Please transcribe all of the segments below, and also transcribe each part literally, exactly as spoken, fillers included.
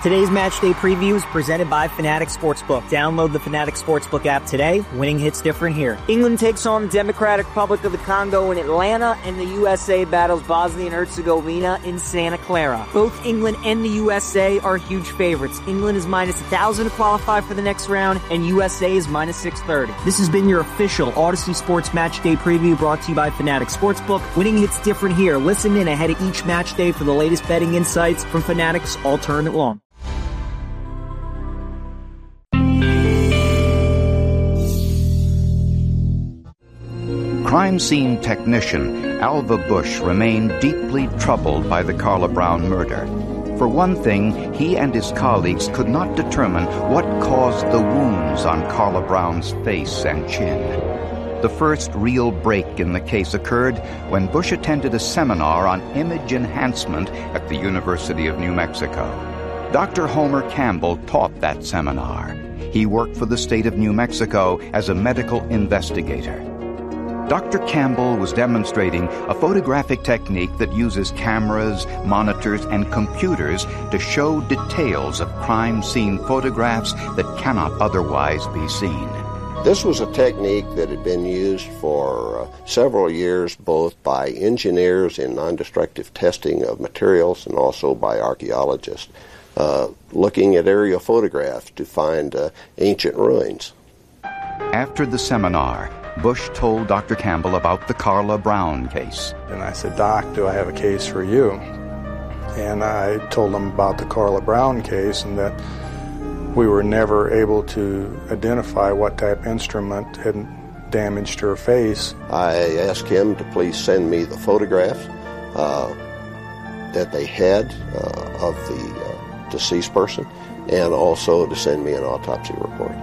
Today's match day preview is presented by Fanatics Sportsbook. Download the Fanatics Sportsbook app today. Winning hits different here. England takes on the Democratic Republic of the Congo in Atlanta, and the U S A battles Bosnia and Herzegovina in Santa Clara. Both England and the U S A are huge favorites. England is minus one thousand to qualify for the next round, and U S A is minus six thirty. This has been your official Odyssey Sports Match Day preview brought to you by Fanatics Sportsbook. Winning hits different here. Listen in ahead of each match day for the latest betting insights from Fanatics all tournament long. Crime scene technician Alva Bush remained deeply troubled by the Carla Brown murder. For one thing, he and his colleagues could not determine what caused the wounds on Carla Brown's face and chin. The first real break in the case occurred when Bush attended a seminar on image enhancement at the University of New Mexico. Doctor Homer Campbell taught that seminar. He worked for the state of New Mexico as a medical investigator. Doctor Campbell was demonstrating a photographic technique that uses cameras, monitors, and computers to show details of crime scene photographs that cannot otherwise be seen. This was a technique that had been used for uh, several years, both by engineers in non-destructive testing of materials and also by archaeologists, uh, looking at aerial photographs to find uh, ancient ruins. After the seminar, Bush told Doctor Campbell about the Carla Brown case. And I said, Doc, do I have a case for you? And I told him about the Carla Brown case and that we were never able to identify what type of instrument had damaged her face. I asked him to please send me the photographs uh, that they had uh, of the uh, deceased person, and also to send me an autopsy report.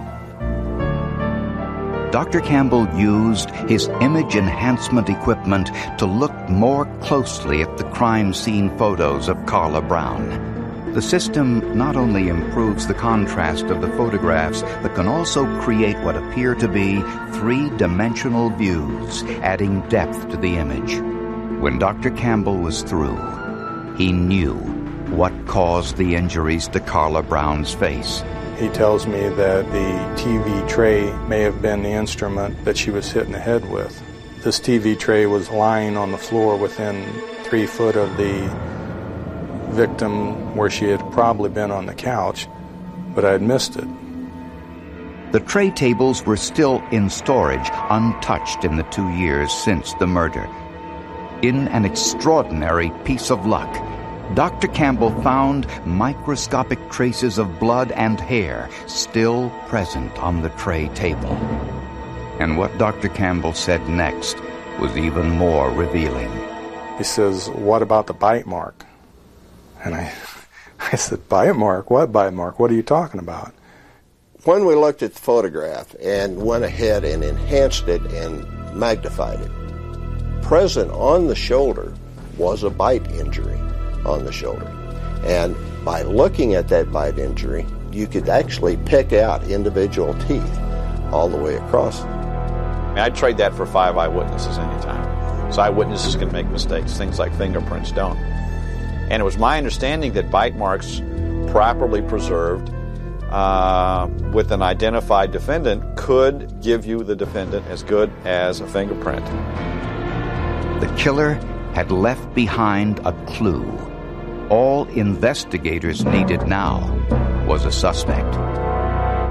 Doctor Campbell used his image enhancement equipment to look more closely at the crime scene photos of Carla Brown. The system not only improves the contrast of the photographs, but can also create what appear to be three-dimensional views, adding depth to the image. When Doctor Campbell was through, he knew what caused the injuries to Carla Brown's face. He tells me that the T V tray may have been the instrument that she was hit in the head with. This T V tray was lying on the floor within three foot of the victim, where she had probably been on the couch, but I had missed it. The tray tables were still in storage, untouched in the two years since the murder. In an extraordinary piece of luck, Doctor Campbell found microscopic traces of blood and hair still present on the tray table. And what Doctor Campbell said next was even more revealing. He says, "What about the bite mark?" And I, I said, "Bite mark? What bite mark? What are you talking about?" When we looked at the photograph and went ahead and enhanced it and magnified it, present on the shoulder was a bite injury on the shoulder. And by looking at that bite injury, you could actually pick out individual teeth all the way across. I mean, I'd trade that for five eyewitnesses anytime. So eyewitnesses can make mistakes, things like fingerprints don't. And it was my understanding that bite marks properly preserved uh, with an identified defendant could give you the defendant as good as a fingerprint. The killer had left behind a clue. All investigators needed now was a suspect.